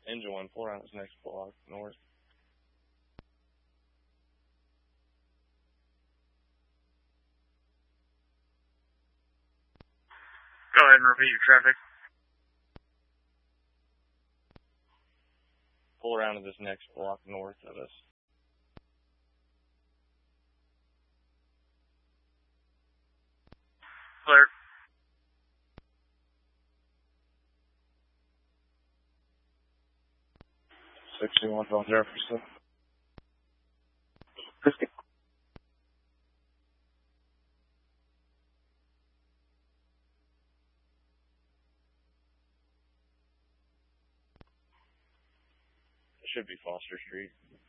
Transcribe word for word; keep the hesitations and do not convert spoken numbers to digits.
Engine one, pull around this next block north. Go ahead and repeat your traffic. Pull around to this next block north of us. Clear. sixty-one from Jefferson. It should be Foster Street.